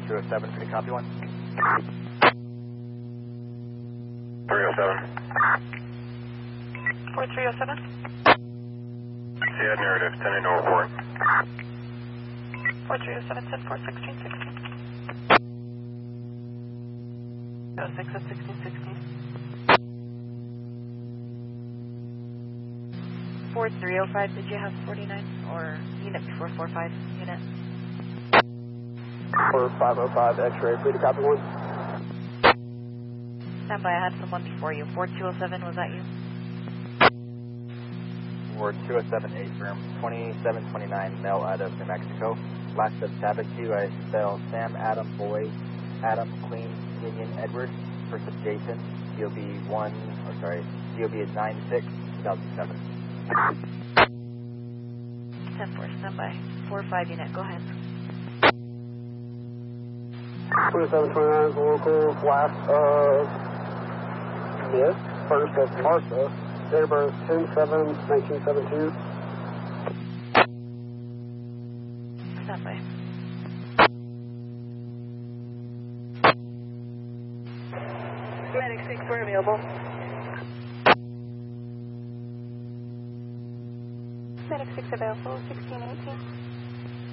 4207, pretty copy 1. 307. 4307. Yeah, narrative, 10 into report. 4307, 10 4 16 16. 06 at 16 16. 4305, did you have 49 or unit before 45 unit? 4505, X-ray, free to copy 1. Stand by, I had someone before you. 4207, was that you? 4207, firm, 2729, male out of New Mexico. Last of Sabbath 2, I spell Sam, Adam, Boy, Adam, Queen, Union, Edward. First of Jason, DOB 1, or sorry, DOB is 96, 2007. 10-4, stand by. 4-5 unit, go ahead. 2729 is the local, last of Miss, first of Martha, date of birth 10/7/1972. Stand by. Medic 6, we're available. Medic 6 available, 1618.